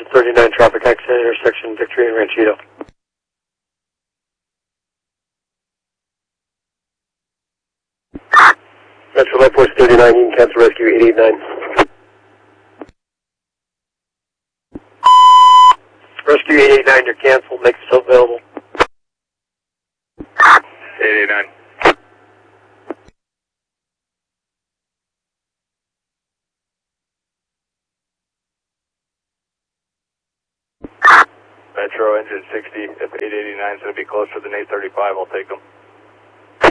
39 traffic accident intersection Victory and Ranchito. Metro Light Force 39, you can cancel rescue 889. Rescue 889, you're canceled, make yourself available. 889. Metro engine 60, if 889 is going to be closer than 835, I'll take them.